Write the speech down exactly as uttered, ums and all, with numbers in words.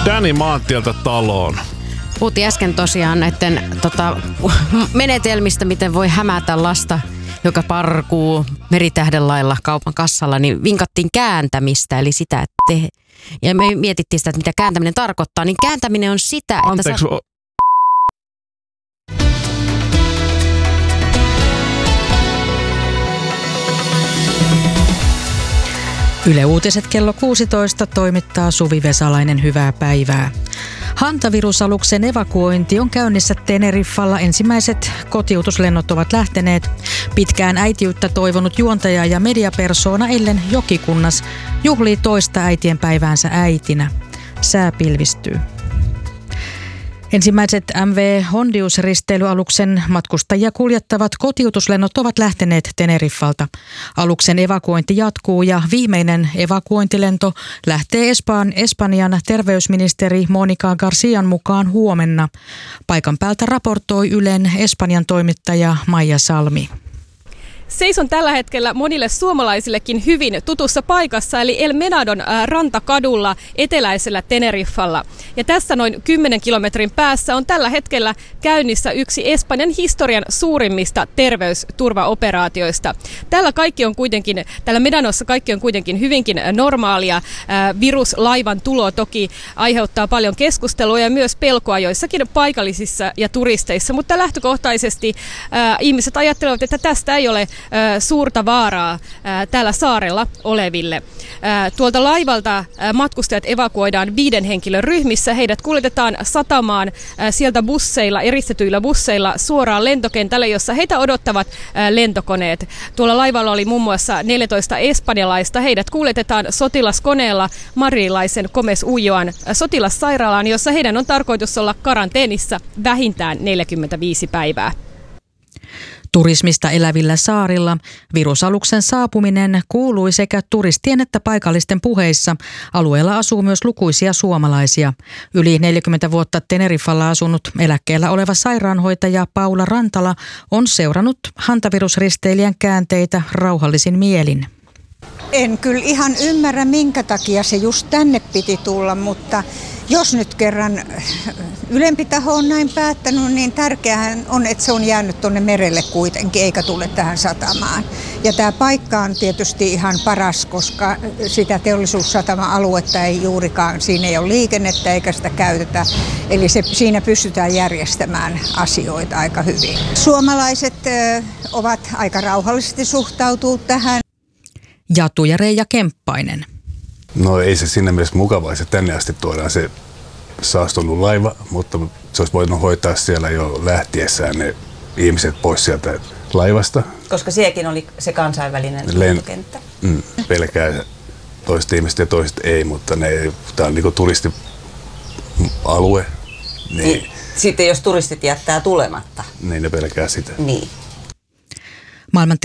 Danny Maantieltä taloon. Puhuttiin äsken tosiaan näiden tota, menetelmistä, miten voi hämätä lasta, joka parkuu meritähden lailla kaupan kassalla, niin vinkattiin kääntämistä, eli sitä, että te... Ja me mietittiin sitä, että mitä kääntäminen tarkoittaa, niin kääntäminen on sitä, että... Anteeksi, sä... Yle Uutiset kello kuusitoista toimittaa Suvi Vesalainen, hyvää päivää. Hantavirusaluksen evakuointi on käynnissä Teneriffalla. Ensimmäiset kotiutuslennot ovat lähteneet. Pitkään äitiyttä toivonut juontaja ja mediapersoona Ellen Jokikunnas juhlii toista äitienpäiväänsä äitinä. Sää pilvistyy. Ensimmäiset M V Hondius-risteilyaluksen matkustajia kuljettavat kotiutuslennot ovat lähteneet Teneriffalta. Aluksen evakuointi jatkuu ja viimeinen evakuointilento lähtee Espan, Espanjan terveysministeri Monica Garcian mukaan huomenna. Paikan päältä raportoi Ylen Espanjan toimittaja Maija Salmi. Seison tällä hetkellä monille suomalaisillekin hyvin tutussa paikassa, eli El Menadon rantakadulla eteläisellä Teneriffalla. Ja tässä noin kymmenen kilometrin päässä on tällä hetkellä käynnissä yksi Espanjan historian suurimmista terveysturvaoperaatioista. Tällä kaikki on kuitenkin, tällä Medanossa kaikki on kuitenkin hyvinkin normaalia. Viruslaivan tulo toki aiheuttaa paljon keskustelua ja myös pelkoa joissakin paikallisissa ja turisteissa, mutta lähtökohtaisesti äh, ihmiset ajattelevat, että tästä ei ole suurta vaaraa täällä saarella oleville. Tuolta laivalta matkustajat evakuoidaan viiden henkilön ryhmissä. Heidät kuljetetaan satamaan sieltä busseilla, eristetyillä busseilla suoraan lentokentälle, jossa heitä odottavat lentokoneet. Tuolla laivalla oli muun muassa neljätoista espanjalaista. Heidät kuljetetaan sotilaskoneella madridilaisen Gómez Ulloan sotilassairaalaan, jossa heidän on tarkoitus olla karanteenissa vähintään neljäkymmentäviisi päivää. Turismista elävillä saarilla virusaluksen saapuminen kuului sekä turistien että paikallisten puheissa. Alueella asuu myös lukuisia suomalaisia. Yli neljäkymmentä vuotta Teneriffalla asunut eläkkeellä oleva sairaanhoitaja Paula Rantala on seurannut hantavirusristeilijän käänteitä rauhallisin mielin. En kyllä ihan ymmärrä, minkä takia se just tänne piti tulla, mutta jos nyt kerran ylempi taho on näin päättänyt, niin tärkeähän on, että se on jäänyt tuonne merelle kuitenkin, eikä tule tähän satamaan. Ja tämä paikka on tietysti ihan paras, koska sitä teollisuussatama-aluetta ei juurikaan, siinä ei ole liikennettä eikä sitä käytetä. Eli se, siinä pystytään järjestämään asioita aika hyvin. Suomalaiset ö, ovat aika rauhallisesti suhtautuneet tähän. Jatu ja Reija Kemppainen. No ei se siinä mielessä mukavaa, että tänne asti tuodaan se saastunut laiva, mutta se olisi voinut hoitaa siellä jo lähtiessään ne ihmiset pois sieltä laivasta. Koska sielläkin oli se kansainvälinen Len- lentokenttä. Mm, pelkää toiset ihmiset ja toiset ei, mutta ne, tämä on niin kuin turistialue. Niin, sitten jos turistit jättää tulematta. Niin ne pelkää sitä. Niin. Maailman